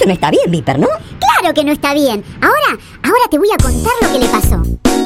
Eso no está bien, Viper, ¿no? Claro que no está bien. Ahora te voy a contar lo que le pasó.